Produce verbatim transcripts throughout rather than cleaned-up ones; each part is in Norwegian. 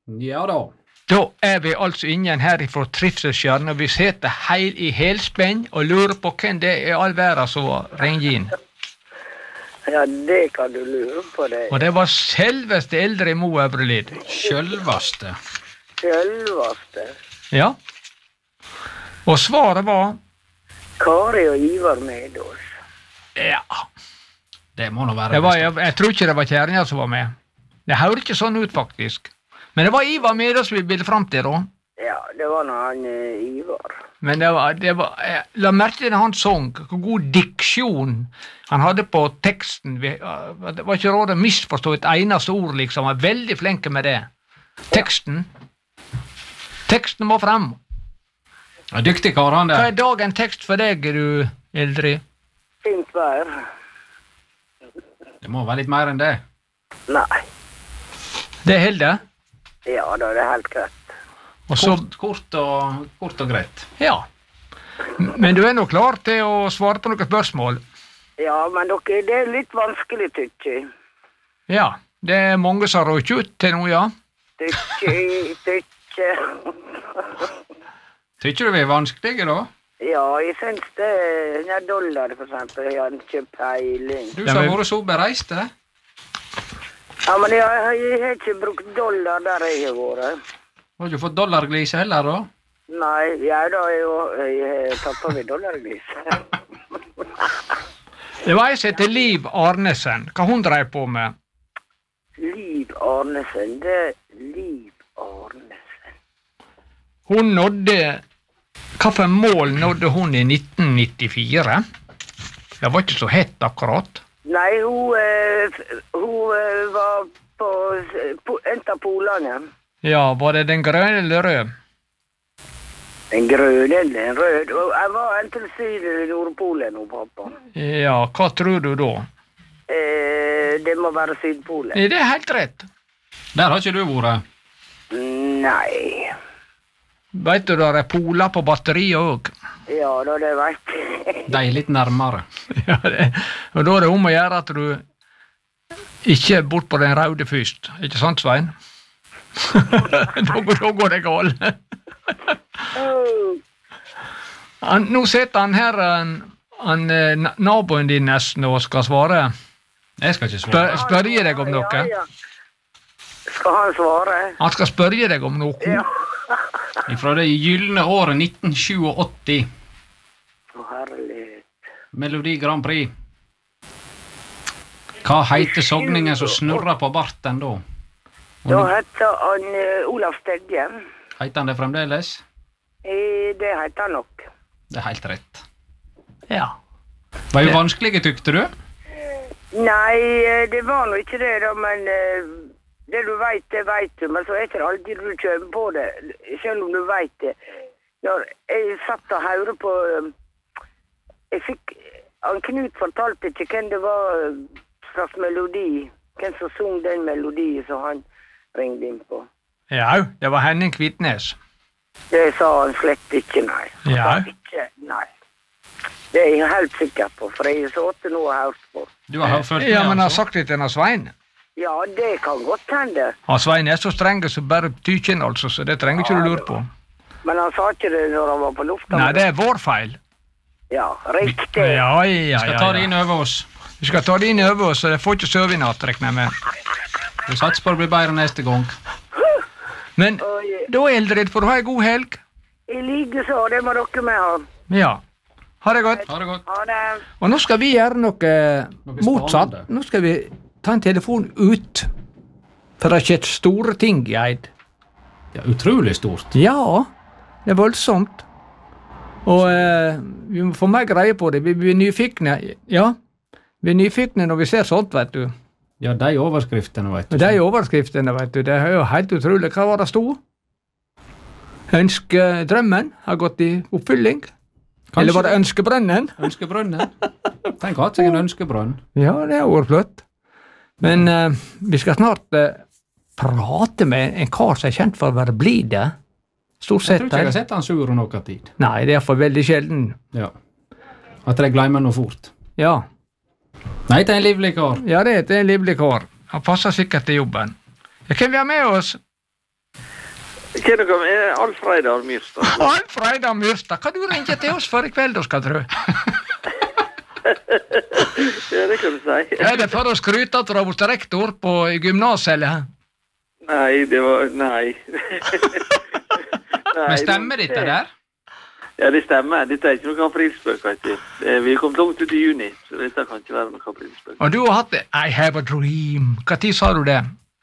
Ja da. Da er vi altså ingen her fra Trivselskjøren, og vi sitter heil i helspenn og lurer på hvem det er i all verden som ringer inn. Ja, det kan du lure på det. Og det var selveste eldre Mo Øvrelid. Sjølvaste. Sjølvaste. Ja. Og svaret var... Kari og Ivar med oss. Ja. Det må nå være Det var, jeg, jeg tror ikke det var kjæringa som var med. Det hører ikke sånn ut, faktisk. Men det var Ivar med oss vi ville fram til, da. Ja, det var når han uh, Ivar. Men det var, det var jeg, la merke til han sang, hvor god diksjon han hadde på teksten. Vi, uh, det var ikke råd å misforstå et eneste ord, liksom. Han var veldig flinke med det. Teksten. Teksten må frem. Ja, dyktig kar han Hva der. er dagen tekst for deg, du, Eldrid? Fint vær. Det må være litt mer enn det. Nei. Det holder. Ja, da er det helt greit. Og så, Kort, kort, og, kort og greit. ja. Men du er nå klar til å svare på noen spørsmål? Ja, men dere, det er litt vanskelig, tykker jeg. Ja, det er mange som har råkt ut til nå, ja. Tykker, tykker. Tykker du vi er vanskelige, da? Ja, jeg synes det er dollar, for eksempel. Jeg har ikke peiling. Du Ja, som har men- vært så bereiste. Ja, men jeg, jeg har ikke brukt dollar der jeg har vært. Har du fått dollarglise heller, da? Nei, jeg da er jo, jeg har tatt på meg dollarglis. Det var ei som heter Liv Arnesen. Hva hun drev på med? Liv Arnesen, det er Liv Arnesen. Hun nådde... Hva for mål nådde hun i nitten nittifire? Det var ikke så hett akkurat. Nei, hun, eh, hun eh, var på, på en av polene. Ja, var det den grønne eller rød? Den grønne, den rød. Og jeg var en til siden i Nordpolen, hun pappa. Ja, hva tror du da? Eh, det må være Sydpolen. Det er helt rett. Der har ikke du vært. Nei. Vet du, der er poler på batteriet også. Ja, da det vet jeg. De er litt nærmere. Ja, det, og da er det om å gjøre at du ikke er bort på den røde først. Ikke sant, Svein? da, går, da går det galt. han, nå sitter han her, han, han, eh, naboen din nesten, og skal svare. Jeg skal ikke svare. Spør, spørre deg om noe. Ja, ja. Skal han svare? Han skal spørre deg om noe. Ja. Fra det gylne året nitten åttisju. Å, herlighet. Melodi Grand Prix. Hva heter sogningen som snurrer på barten da? Da heter han uh, Olav Stegge. Heter han det fremdeles? Eh, det heter han nok. Det er helt rett. Ja. Var jo vanskelige, tykte du? Nei, eh, det var nå ikke det da, men eh, det du vet, det vet du, men så er det aldri du kommer på det, selv om du vet det. Når jeg satt og hørte på, eh, jeg fikk, han Knut fortalte ikke hvem det var slags melodi, hvem som sang den melodien som han ringde inn på. Ja, det var Henning Kvitnes. Det sa han slett ikke, nei. Han Ja. sa ikke, nei. Det er jeg helt sikker på, for jeg har sittet nå og hørt på. Du har følt med, Ja, men han har altså? sagt det til han Svein. Ja, det kan godt hende. Han Svein er så streng som bare tykjen, altså, så det trenger ikke du lure på. Men han sa ikke det når han var på lufta. Nei, det er vår feil. Ja, riktig. Ja, ja, Skal ja. ta det ja. inn over oss. Vi skal ta det inn over oss, så det får ikke sove i natt, regner jeg med. Vi satser på å bli bedre neste gang. Men Oi. da, Eldrid, får du ha en god helg. I like så, det må dere med ha. Ja. Ha det godt. Ha det godt. Ha det. Og nå skal vi gjøre noe Noe motsatt. spennende. Nå skal vi ta en telefon ut. For det har skjedd store ting i Eid. Ja, utrolig stort. Ja, det er voldsomt. Og eh, vi må få mer greie på det. Vi blir nyfikne. Ja, vi er nyfikne når vi ser sånt, vet du. Ja, de overskriftene, vet du. Og de overskriftene, vet du, det er jo helt utrolig. Hva var det stod? Ønskedrømmen har gått i oppfylling. Kanskje Eller var det det. ønskebrønnen? Ønskebrønnen. Tenk å ha seg en ønskebrønn. Ja, det har vært flott. Men eh, vi skal snart eh, prate med en kar som er kjent for å være blid. Stort Jeg sett. tror ikke jeg har her. sett han sur noe tid. Nei, det er iallfall veldig sjelden. Ja. At jeg glemmer noe fort. Ja. Nei, det er en livlig kar. ja, det er en livlig kar. Han passer sikkert til jobben. Ja, hvem vi har med oss? Hva er det med Alf Reidar Myrstad? Alf Reidar Myrstad, hva du ringer til oss for i kveld, da, skal du? Ja, det kan du si. Er det for å skryte at du har vært rektor på gymnaset, eller? Nei, det var... Nei. Nei Men stemmer dette der? Ja, det stemmer. Dette er ikke noe aprilspøk, vet du. Vi kom langt ut i juni, så dette kan ikke være noe aprilspøk. Og du har hatt det. I have a dream. Hva tid sa du det?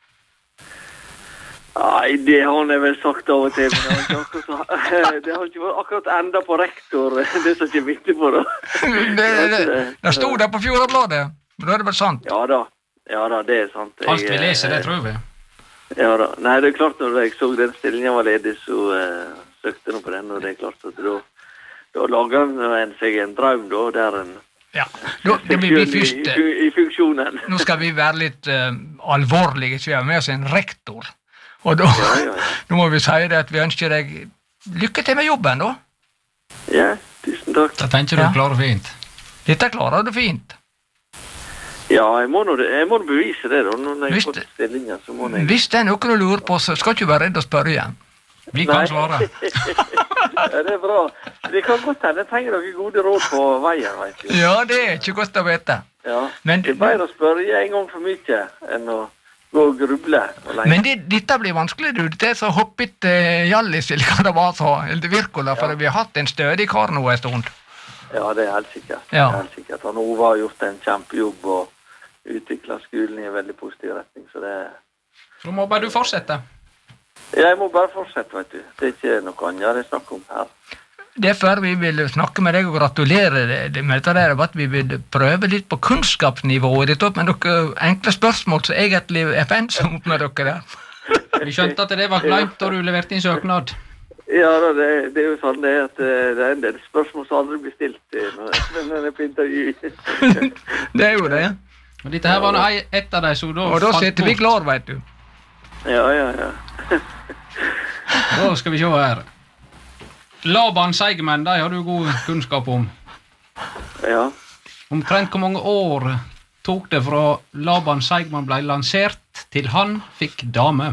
Nei, det har han vel sagt av og til, men det har ikke akkurat, det har ikke vært akkurat enda på rektor, det som ikke viktig på det. Det, det, det stod der på Fjordabladet, men da er det vel sant? Ja da, ja da, det er sant. Jeg, Alt vi leser, det tror vi. Ja da, nei, det er klart når jeg så den stillingen var ledig, så uh, søkte jeg på den, og det er klart at da, da lager en seg en drøm da, der en... Ja, da, det blir vi først... I, i, i funksjonen. Nå skal vi være litt uh, alvorlige, så vi har med oss en rektor. Og da, Ja, ja, ja. nå må vi si det at vi ønsker deg lykke til med jobben, da. Ja, tusen takk. Da tenker du Ja. klarer fint. Dette klarer du fint. Ja, jeg må nå jeg må nå bevise det da, når jeg Hvis har fått det- stillingen, så må jeg... Hvis det er noe du lurer på, så skal ikke du være redd å spørre igjen. Vi kan svare. Ja, det er bra. Det kan godt hende, jeg trenger noen gode råd på veien, vet du. Ja, det er ikke godt å vite. Ja, Men- det er bedre å spørre en gang for mye, enn å gå og gruble og lenge. Men det, dette blir vanskelig, du. Det er så hoppet uh, Hjallis, eller hva det var så, eller Virkola, for vi har hatt en stødig kar nå en stund. Ja, det er helt sikkert. Ja. Det er helt sikkert. Han Ove har gjort en kjempejobb og utviklet skolen i en veldig positiv retning, så det... Så må bare du fortsette. Jeg må bare fortsette, vet du. Det er ikke noe annet det er snakk om her. Derfor vi vil snakke med deg og gratulere deg med dette der, at vi vil prøve litt på kunnskapsnivået ditt opp med noen enkle spørsmål som egentlig er pensomt med dere der. Vi skjønte at det var glemt da du leverte inn søknad. Ja, da, det, det er jo sånn det er at eh, det er en del spørsmål som aldri blir stilt eh, når, når jeg er på intervju. Det er jo det. Og dette her var nå ei- et av de som da Og da falt sitter vi bort. klar, vet du. Ja, ja, ja. Da skal vi se her. Laban Seigmen, de har du god kunnskap om. Ja. Omtrent hvor mange år tok det fra Laban Seigman ble lansert til han fikk dame?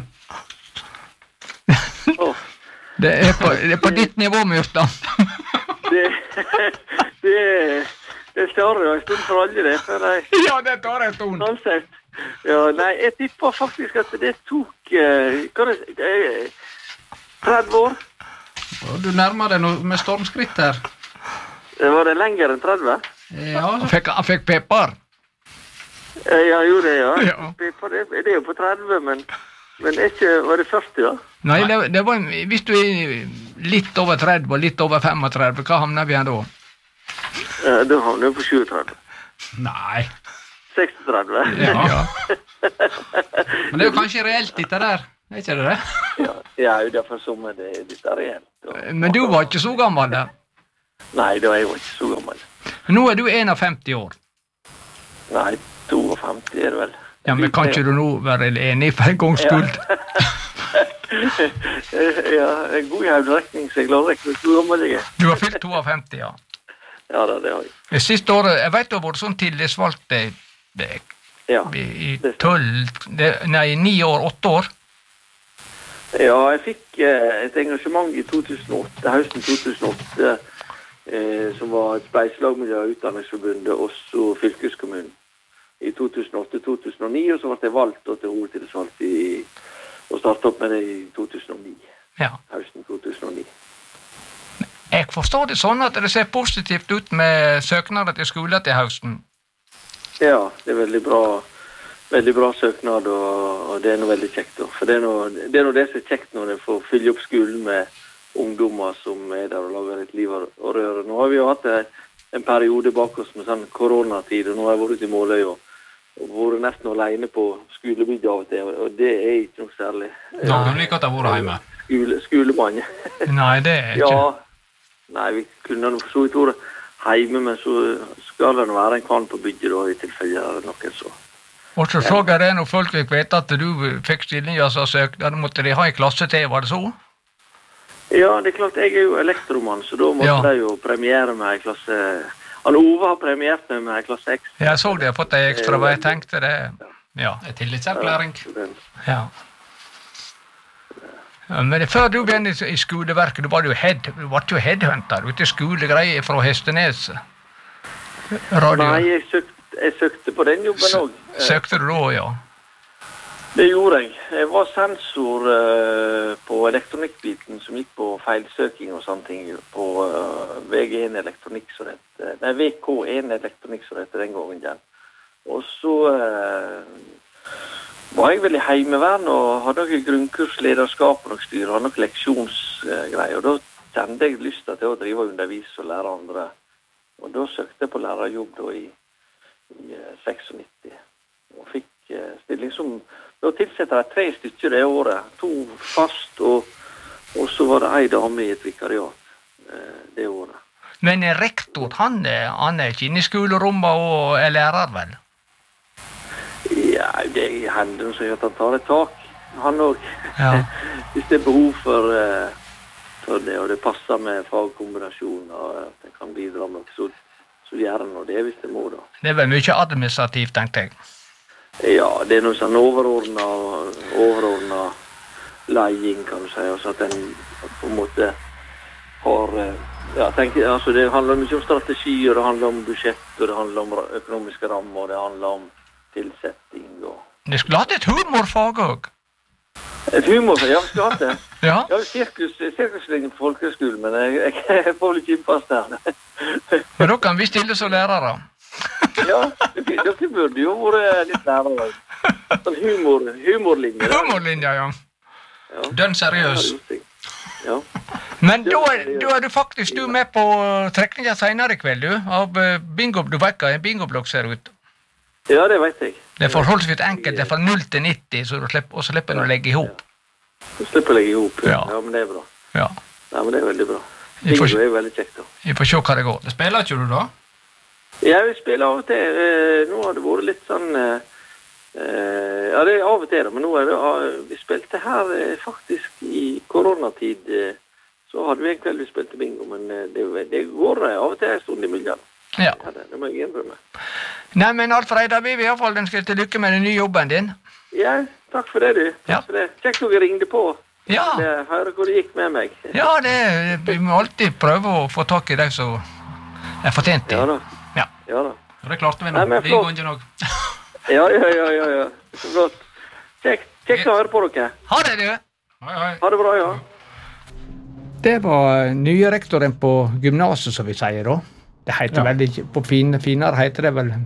Åh. Det er på, det er på ditt nivå, Myrstad. Det, det, det står jo en stund for alle det, for jeg, Ja, det tar en stund. sånn sett. Ja, nei, jeg tipper faktisk at det tok, eh, hva er det, eh, tretti år. Og du nærmer deg nå med stormskritt her. Det var det lenger enn tretti? Ja, Han fikk, han fikk pepper. Eh, Ja, jo det, ja. Ja. Det, det er jo på tretti, men, men er ikke, var det førti da? Nei, det, det var, hvis du er litt over tretti og litt over femogtretti, hva havner vi her da? Ja, da havner du på tjuetre. nei. seksogtretti. Ja. Ja. Men det er jo kanskje reelt dette der. Er ikke det det? Ja, ja, jo derfor som er det litt reelt. og- Men du var ikke så gammel da. Nei, da er jeg jo ikke så gammel. Nå er du femtién år. Nei, femtito er det vel. Ja, men kan ikke du nå være enig for en gangs skyld? Ja, en god hoderekning, så jeg klarer ikke hvor gammel jeg er. Du har fylt femtito, ja. Ja da, det har jeg. Det siste året, jeg vet du har vært sånn tillitsvalgt eh, eh, Ja. i i tolv, det- nei, ni år, åtte år. Ja, jeg fikk eh, et engasjement i to tusen og åtte, høsten to tusen og åtte, eh, som var et spleiselag mellom Utdanningsforbundet og så fylkeskommunen. I to tusen og åtte til to tusen og ni, og så ble jeg valgt da, til hovedtillitsvalgt i, og startet opp med det i to tusen og ni, Ja. høsten to tusen og ni. Jeg forstår det sånn at det ser positivt ut med søknader til skolen til høsten. Ja, det er veldig bra, veldig bra søknad, og, og det er noe veldig kjekt da. For det er noe det, er noe det som er kjekt når en får fylle opp skolen med ungdommer som er der og lager et liv og og røre. Nå har vi jo hatt en, en periode bak oss med sånn koronatid, og nå har jeg vært ute i Måløy og, og vært nesten alene på skolebygget av og til, og det er ikke noe særlig. Noen liker at jeg har vært hjemme. Skole, skolemann. Nei, det er ikke. Ja, nei, vi kunne nå for så vidt vært hjemme, men så skal det nå være en kvann på bygget da, i tilfelle det er noen så. Og så så jeg det når folk fikk vite at du fikk stillinger som søknad, måtte de ha en klasse til, var det så? Ja, det er klart, jeg er jo elektromann, så da måtte Ja. de jo premiere meg i klasse... Han Ove har premiert meg med klasse X. Jeg så det, jeg har fått en ekstra, og jeg tenkte det. Ja. En tillitserklæring. Så den- Ja. Ja, men før du begynte i skoleverket, du var jo head, du var jo headhunter ute i skolegreier fra Hestenes. Radio. Nei, jeg søkte, jeg søkte på den jobben også. Søkte du da, ja? Det gjorde jeg. Jeg var sensor uh, på elektronikkbiten som gikk på feilsøking og sånne ting på uh, V G en elektronikk så det, nei, V K en elektronikk så det den gangen igjen. Og så uh, var jeg vel i heimevern og hadde noen grunnkurs, lederskap og noen styr, hadde noen leksjonsgreier, og da kjente jeg lyst til å drive og undervise og lære andre. Og da søkte jeg på lærerjobb da i, i uh, nittien seks og fikk uh, stilling som da tilsetter jeg tre stykker det året, to fast, og, og så var det en dame i et vikariat eh, det året. Men rektor, han, han er ikke inne i skolerommet og er lærer, vel? Ja, det hender så at han tar et tak, han også. Ja. Hvis det er behov for, eh, for det, og det passer med fagkombinasjon, og at det kan bidra med noe, så, så gjør han det hvis det må da. Det er vel mye administrativt, tenkte jeg. Ja, det er noe sånn overordnet, overordnet leiing, kan du si, altså at den på en måte har, ja, tenk, altså det handler mye om strategi, og det handler om budsjett, og det handler om økonomiske rammer, og det handler om tilsetting, og... Det skulle hatt et humorfag også. Et humorfag, ja, skulle hatt det. Ja. Ja, sirkus, sirkuslinjen på folkehøyskolen, men jeg, jeg, jeg får vel ikke innpass der. Men da kan vi stille som lærere. Ja, dere burde jo være litt nærmere. Sånn humor, humorlinje. Humorlinja, ja. Ja. Dønn seriøs. Ja. Men da er, da er du faktisk du med på trekningen senere i kveld, du, av bingo, du vet hva en bingoblokk ser ut. Ja, det vet jeg. Det er forholdsvis enkelt, det er fra null til nitti, så du slipper, og så slipper du å legge ihop. Du slipper å legge ihop, ja. Ja. Ja, men det er bra. Ja. Ja, men det er veldig bra. Vi får, Bingo er veldig kjekt da. vi får se hva det går. Det spiller ikke du da? Ja, vi spiller av og til. Eh, Nå har det vært litt sånn... eh, eh, Ja, det er av og til da, men nå er det... ah, Vi spilte her eh, faktisk i koronatid. eh, Så hadde vi en kveld vi spilte bingo, men eh, det, det går eh, av og til en stund i miljøen. Ja. Ja, det, det må jeg innrømme. Nei, men Alfred, da vil vi i hvert fall ønske til lykke med den nye jobben din. Ja, takk for det du. Takk Ja. for det. Kjekt dere ringte på. Ja. Det, høre hvor det gikk med meg. Ja, det, vi må alltid prøve å få tak i deg som er fortjent i. Ja da. Ja. Ja da. Og det klarte vi nå. Nei, men Vi flott. går ikke nok. Ja, ja, ja, ja, ja. Så flott. Kjekt, kjekt å høre på dere. Ha det, du! Hei, hei. Ha det bra, ja. Det var nye rektoren på gymnaset, som vi sier da. Det heter Ja. vel ikke, på fin, finere heter det vel...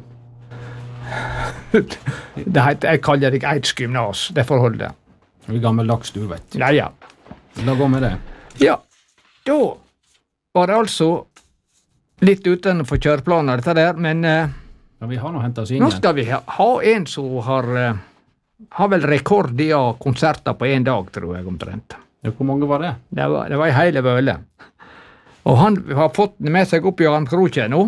det heter, jeg kaller det Eids gymnas, det forholdet. Vi er gammeldags, du vet. Ja, ja. La gå med det. Ja, da var det altså litt utenfor kjøreplaner dette der, men eh, Ja, vi har nå hentet oss inn nå igjen. skal vi ha, ha en som har, eh, har vel rekord i av konserter på en dag, tror jeg, omtrent. Ja, hvor mange var det? Det var, det var en hele vøle. Og han har fått med seg opp i armkroken nå,